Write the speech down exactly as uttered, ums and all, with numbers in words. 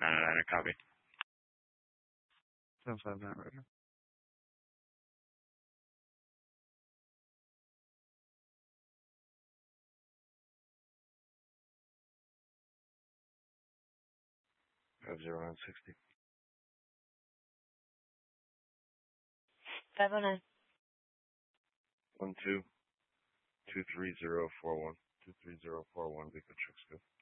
nine nine nine, copy. seven five nine, right. Five zero nine sixty. five oh nine. One two two three zero four one. Two three zero four one. Vico Chicks.